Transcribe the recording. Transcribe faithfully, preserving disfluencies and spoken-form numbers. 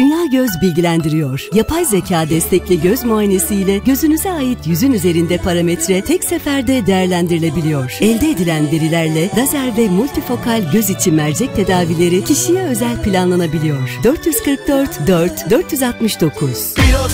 Dünya Göz bilgilendiriyor. Yapay zeka destekli göz muayenesiyle gözünüze ait yüzün üzerinde parametre tek seferde değerlendirilebiliyor. Elde edilen verilerle lazer ve multifokal göz içi mercek tedavileri kişiye özel planlanabiliyor. dört yüz kırk dört dört dört yüz altmış dokuz